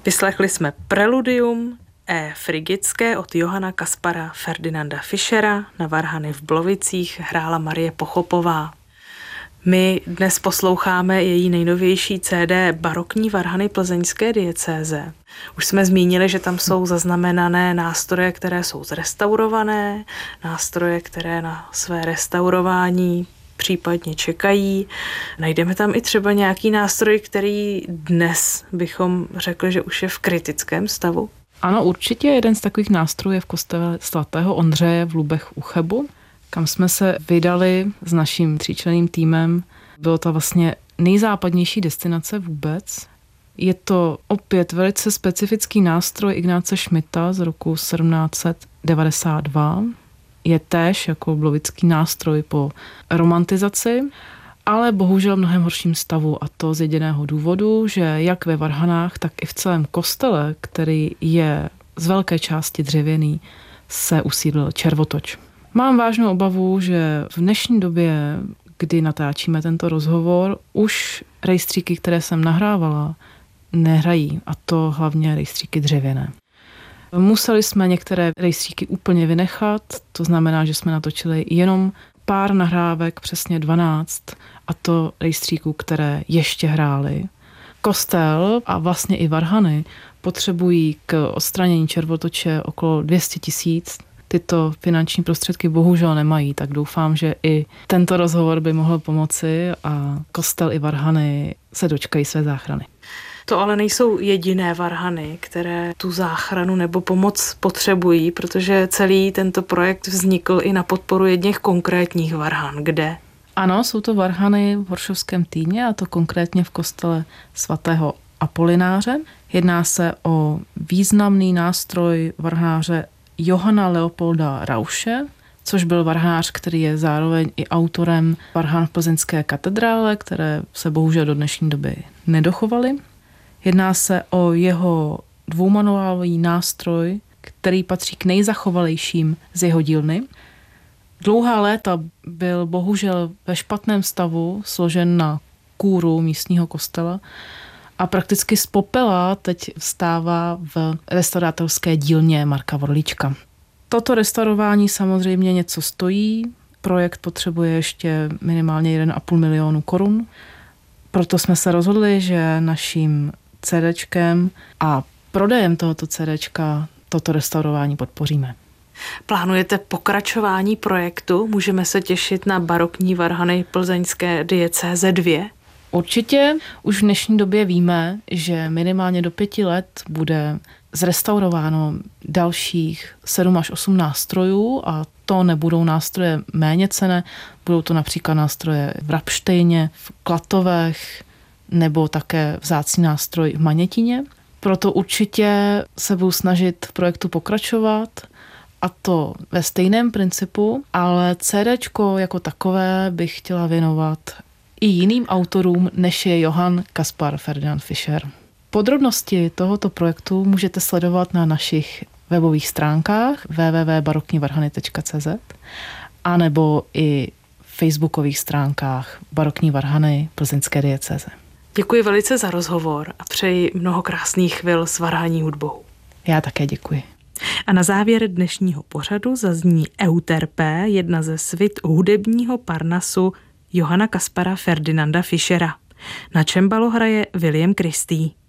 Vyslechli jsme Preludium E Frigické od Johana Kaspara Ferdinanda Fischera, na varhany v Blovicích hrála Marie Pochopová. My dnes posloucháme její nejnovější CD Barokní varhany plzeňské diecéze. Už jsme zmínili, že tam jsou zaznamenané nástroje, které jsou zrestaurované, nástroje, které na své restaurování případně čekají. Najdeme tam i třeba nějaký nástroj, který dnes bychom řekli, že už je v kritickém stavu. Ano, určitě jeden z takových nástrojů je v kostele svatého Ondřeje v Lubech u Chebu, kam jsme se vydali s naším tříčlenným týmem. Bylo to vlastně nejzápadnější destinace vůbec. Je to opět velice specifický nástroj Ignáce Šmita z roku 1792. Je též jako blovický nástroj po romantizaci, ale bohužel v mnohem horším stavu, a to z jediného důvodu, že jak ve varhanách, tak i v celém kostele, který je z velké části dřevěný, se usídlil červotoč. Mám vážnou obavu, že v dnešní době, kdy natáčíme tento rozhovor, už rejstříky, které jsem nahrávala, nehrají, a to hlavně rejstříky dřevěné. Museli jsme některé rejstříky úplně vynechat, to znamená, že jsme natočili jenom pár nahrávek, přesně 12, a to rejstříků, které ještě hrály. Kostel a vlastně i varhany potřebují k odstranění červotoče okolo 200 000. Tyto finanční prostředky bohužel nemají, tak doufám, že i tento rozhovor by mohl pomoci a kostel i varhany se dočkají své záchrany. To ale nejsou jediné varhany, které tu záchranu nebo pomoc potřebují, protože celý tento projekt vznikl i na podporu jedněch konkrétních varhan. Kde? Ano, jsou to varhany v Horšovském Týně, a to konkrétně v kostele svatého Apolináře. Jedná se o významný nástroj varhanáře Johana Leopolda Rauše, což byl varhanář, který je zároveň i autorem varhan v plzeňské katedrále, které se bohužel do dnešní doby nedochovaly. Jedná se o jeho dvoumanuálový nástroj, který patří k nejzachovalejším z jeho dílny. Dlouhá léta byl bohužel ve špatném stavu, složen na kůru místního kostela a prakticky z popela teď vstává v restaurátorské dílně Marka Vorlíčka. Toto restaurování samozřejmě něco stojí. Projekt potřebuje ještě minimálně 1,5 milionu korun. Proto jsme se rozhodli, že naším CDčkem a prodejem tohoto CDčka toto restaurování podpoříme. Plánujete pokračování projektu? Můžeme se těšit na barokní varhany plzeňské diecéze 2? Určitě. Už v dnešní době víme, že minimálně do 5 let bude zrestaurováno dalších 7 až 8 nástrojů, a to nebudou nástroje méně cenné, budou to například nástroje v Rapštejně, v Klatovech nebo také vzácný nástroj v Manětíně. Proto určitě se budu snažit v projektu pokračovat, a to ve stejném principu, ale CDčko jako takové bych chtěla věnovat i jiným autorům, než je Johann Kaspar Ferdinand Fischer. Podrobnosti tohoto projektu můžete sledovat na našich webových stránkách www.baroknivarhany.cz a nebo i facebookových stránkách Barokní varhany plzeňské diecéze. Děkuji velice za rozhovor a přeji mnoho krásných chvil s varhaní hudbou. Já také děkuji. A na závěr dnešního pořadu zazní Euterpe, jedna ze svit hudebního Parnasu Johanna Kaspara Ferdinanda Fischera. Na čembalo hraje William Christie.